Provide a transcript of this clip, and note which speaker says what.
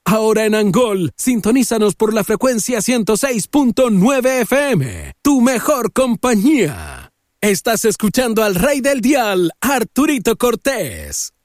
Speaker 1: Ahora en Angol, sintonízanos por la frecuencia 106.9 FM, tu mejor compañía. Estás escuchando al rey del dial, Arturito Cortés.